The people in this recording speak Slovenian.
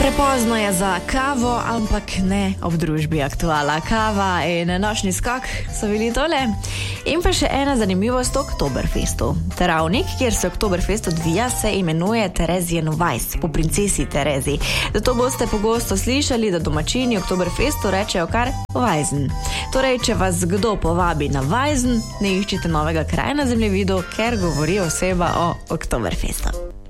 Prepozno je za kavo, ampak ne ob družbi Aktuala. Kava in nočni skok so bili tole. In pa še ena zanimivost o Oktoberfestu. Travnik, kjer se Oktoberfest odvija, se imenuje Theresienwiese, po princesi Terezi. Zato boste pogosto slišali, da domačini Oktoberfestu rečejo kar Weisen. Torej, če vas kdo povabi na Weisen, ne iščite novega kraja na zemljevidu, ker govori oseba o Oktoberfestu.